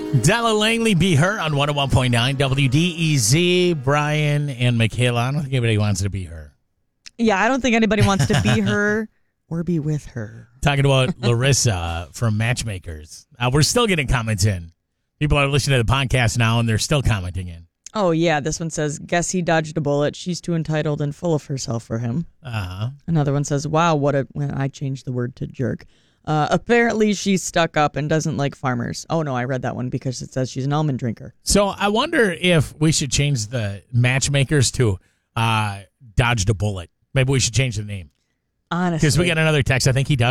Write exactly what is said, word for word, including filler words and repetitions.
Della Langley, Be Her on one oh one point nine W D E Z. Brian and Michaela. I don't think anybody wants to be her. Yeah, I don't think anybody wants to be her or be with her. Talking about Larissa from Matchmakers. Uh, we're still getting comments in. People are listening to the podcast now, and they're still commenting in. Oh, yeah. This one says, guess he dodged a bullet. She's too entitled and full of herself for him. Uh-huh. Another one says, wow, what a... When I changed the word to jerk. Uh, apparently, she's stuck up and doesn't like farmers. Oh, no, I read that one because it says she's an almond drinker. So I wonder if we should change the Matchmakers to uh, Dodged a Bullet. Maybe we should change the name. Honestly. Because we got another text. I think he does.